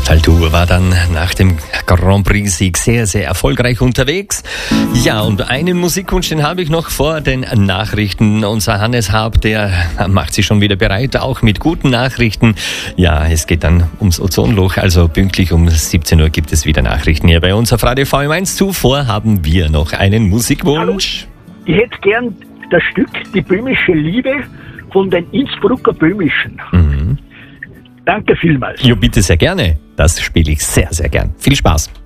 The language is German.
Faltour war dann nach dem Grand Prix-Sieg sehr, sehr erfolgreich unterwegs. Ja, und einen Musikwunsch, den habe ich noch vor den Nachrichten. Unser Hannes Haab, der macht sich schon wieder bereit, auch mit guten Nachrichten. Ja, es geht dann ums Ozonloch, also pünktlich um 17 Uhr gibt es wieder Nachrichten hier bei uns auf Radio VM1. Zuvor haben wir noch einen Musikwunsch. Hallo. Ich hätte gern das Stück Die böhmische Liebe von den Innsbrucker Böhmischen. Mhm. Danke vielmals. Jo, bitte sehr gerne. Das spiele ich sehr, sehr gern. Viel Spaß.